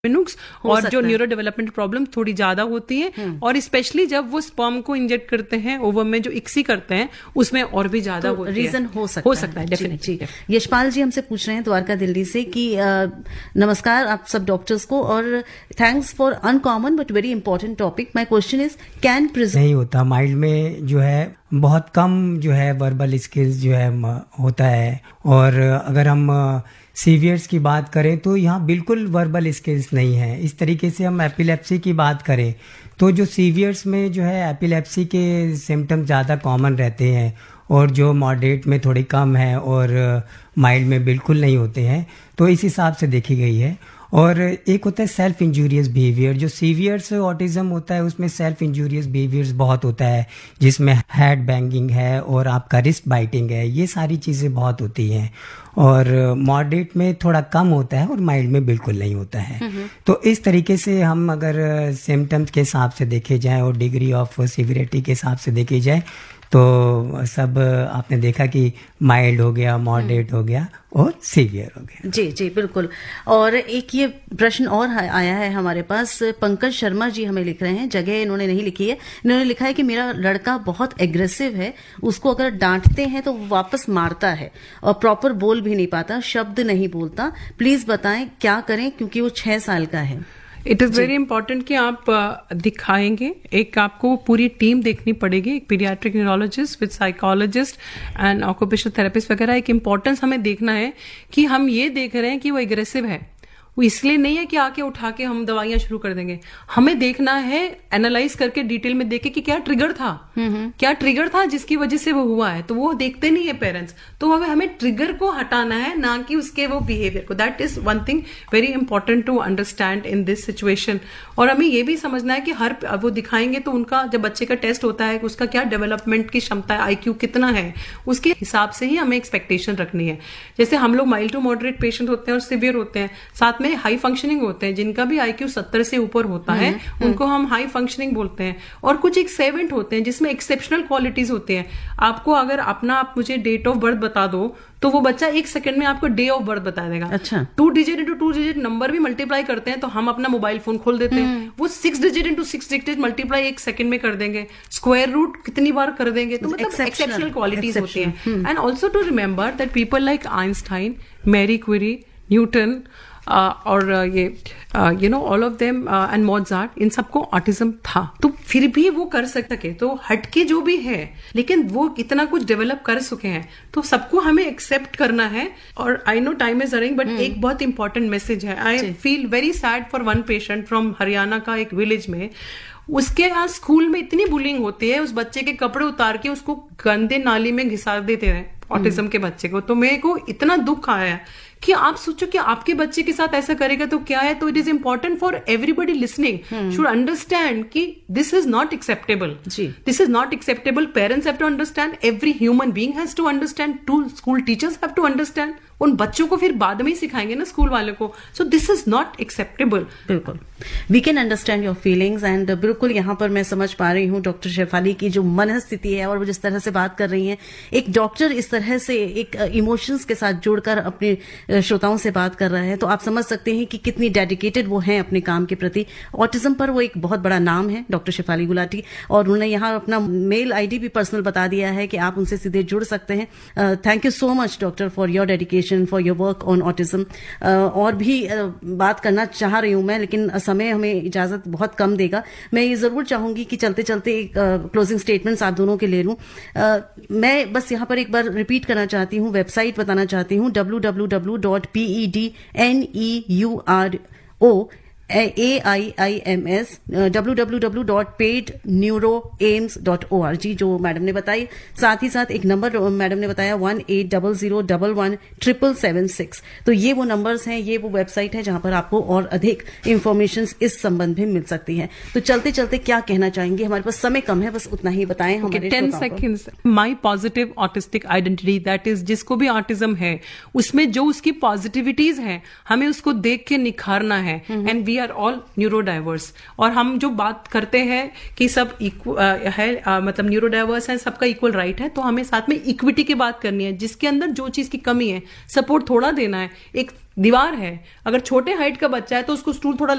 नुक्स और जो न्यूरो डेवलपमेंट प्रॉब्लम थोड़ी ज्यादा होती है, और स्पेशली जब वो स्पर्म को इंजेक्ट करते हैं ओवम में, जो इक्सी करते हैं, उसमें और भी ज्यादा तो होती रीजन है। हो सकता है डेफिनेटली। यशपाल जी हमसे पूछ रहे हैं द्वारका दिल्ली से कि नमस्कार आप सब डॉक्टर्स को, और thanks for uncommon but very important topic. My question is can नहीं होता माइल्ड में, जो है बहुत कम जो है वर्बल स्किल्स जो है होता है, और अगर हम सीवियर्स की बात करें तो यहाँ बिल्कुल वर्बल स्किल्स नहीं है। इस तरीके से हम एपिलेप्सी की बात करें तो जो सीवियर्स में जो है एपिलेप्सी के सिम्टम्स ज़्यादा कॉमन रहते हैं, और जो मॉडरेट में थोड़ी कम है और माइल्ड में बिल्कुल नहीं होते हैं, तो इस हिसाब से देखी गई है। और एक होता है सेल्फ इंजूरियस बिहेवियर। जो सीवियर्स ऑटिज्म होता है उसमें सेल्फ इंजूरियस बिहेवियर्स बहुत होता है, जिसमें हेड बैंगिंग है और आपका रिस्ट बाइटिंग है, ये सारी चीज़ें बहुत होती हैं। और मॉडरेट में थोड़ा कम होता है और माइल्ड में बिल्कुल नहीं होता है। तो इस तरीके से हम अगर सिम्टम्स के हिसाब से देखे जाएं और डिग्री ऑफ सिवियरिटी के हिसाब से देखे जाए तो सब आपने देखा कि माइल्ड हो गया, मॉडरेट हो गया और सीवियर हो गया। जी जी बिल्कुल। और एक ये प्रश्न और आया है हमारे पास, पंकज शर्मा जी हमें लिख रहे हैं, जगह इन्होंने नहीं लिखी है, इन्होंने लिखा है कि मेरा लड़का बहुत एग्रेसिव है, उसको अगर डांटते हैं तो वो वापस मारता है और प्रॉपर बोल भी नहीं पाता, शब्द नहीं बोलता, प्लीज बताएं क्या करें क्योंकि वो 6 साल का है। इट इज वेरी इंपॉर्टेंट कि आप दिखाएंगे, एक आपको पूरी टीम देखनी पड़ेगी, एक paediatric neurologist with psychologist and occupational therapist वगैरह। एक इम्पोर्टेंस हमें देखना है कि हम ये देख रहे हैं कि वो एग्रेसिव है, वो इसलिए नहीं है कि आके उठा के हम दवाइयां शुरू कर देंगे। हमें देखना है, एनालाइज करके डिटेल में देखे कि क्या ट्रिगर था, क्या ट्रिगर था जिसकी वजह से वो हुआ है। तो वो देखते नहीं है पेरेंट्स, तो हमें ट्रिगर को हटाना है, ना कि उसके वो बिहेवियर को। That is one thing very important to understand in this situation. और हमें ये भी समझना है कि हर वो दिखाएंगे तो उनका जब बच्चे का टेस्ट होता है उसका क्या डेवलपमेंट की क्षमता है, IQ कितना है, उसके हिसाब से ही हमें एक्सपेक्टेशन रखनी है। जैसे हम लोग माइल्ड टू मॉडरेट पेशेंट होते हैं और सिवियर होते हैं, साथ में हाई फंक्शनिंग होते हैं, जिनका भी IQ 70 से ऊपर होता है उनको हम हाई फंक्शनिंग बोलते हैं। और कुछ एक सेवेंट होते हैं जिसमें एक्सेप्शनल क्वालिटीज होती हैं। आपको अगर आप मुझे डेट ऑफ बर्थ बता दो तो वो बच्चा 1 सेकंड में आपको डे ऑफ बर्थ बता देगा। अच्छा। 2 डिजिट इंटू 2 डिजिट नंबर भी मल्टीप्लाई करते हैं तो हम अपना मोबाइल फोन खोल देते हैं, वो 6 digit into 6 digit multiply 1 second में कर देंगे, स्क्वायर रूट कितनी बार कर देंगे। तो मतलब एक्सेप्शनल क्वालिटीज होती हैं। And also to remember that people like Einstein, Marie Curie, Newton और ये all of them and Mozart, इन सबको ऑटिज्म था, तो फिर भी वो कर सके। तो हटके जो भी है, लेकिन वो इतना कुछ डेवलप कर चुके हैं, तो सबको हमें एक्सेप्ट करना है। और I know time is running, but एक बहुत इंपॉर्टेंट मैसेज है। I feel very sad for one patient from Haryana का एक विलेज में, उसके यहाँ स्कूल में इतनी बुलिंग होती है, उस बच्चे के कपड़े उतार के उसको गंदे नाली में घिसा देते हैं ऑटिज्म के बच्चे को। तो मेरे को इतना दुख आया कि आप सोचो कि आपके बच्चे के साथ ऐसा करेगा तो क्या है। तो it is important for everybody listening should understand कि this is not acceptable, this is not acceptable. Parents have to understand, every human being has to understand, to school teachers have to understand. उन बच्चों को फिर बाद में ही सिखाएंगे ना school वाले को। So this is not acceptable. बिल्कुल, we can understand your feelings and बिल्कुल यहाँ पर मैं समझ पा रही हूँ डॉक्टर शेफाली की जो मनस्थिति है और वो जिस तरह से बात कर रही हैं। एक डॉक्टर इस तरह से एक इमोशंस के साथ जुड़कर अपने श्रोताओं से बात कर रहा है, तो आप समझ सकते हैं कि कितनी डेडिकेटेड वो हैं अपने काम के प्रति। ऑटिज्म पर वो एक बहुत बड़ा नाम है डॉक्टर शेफाली गुलाटी, और उन्होंने यहाँ अपना मेल ID भी पर्सनल बता दिया है कि आप उनसे सीधे जुड़ सकते हैं। Thank you so much doctor for your dedication, for your work on autism. और भी बात करना चाह रही हूं मैं, लेकिन समय हमें इजाजत बहुत कम देगा। मैं ये जरूर चाहूंगी कि चलते चलते एक क्लोजिंग स्टेटमेंट्स आप दोनों के ले लूं। मैं बस यहाँ पर एक बार रिपीट करना चाहती हूँ, वेबसाइट बताना चाहती हूँ, www.pedneuro www.paidneuroaims.org जो मैडम ने बताई। साथ ही साथ एक नंबर मैडम ने बताया 1800117776। तो ये वो नंबर्स हैं, ये वो वेबसाइट है जहां पर आपको और अधिक इंफॉर्मेशन इस संबंध में मिल सकती है। तो चलते चलते क्या कहना चाहेंगे, हमारे पास समय कम है, बस उतना ही बताएं हमारे 10 seconds. My positive autistic identity, that is जिसको भी ऑटिज्म है उसमें जो उसकी पॉजिटिविटीज हैं हमें उसको देख के निखारना है। And we are all न्यूरोडाइवर्स। और हम जो बात करते हैं कि सब मतलब न्यूरोडाइवर्स है, सबका इक्वल राइट है, तो हमें साथ में इक्विटी की बात करनी है, जिसके अंदर जो चीज की कमी है सपोर्ट थोड़ा देना है। एक दीवार है, अगर छोटे हाइट का बच्चा है तो उसको स्टूल थोड़ा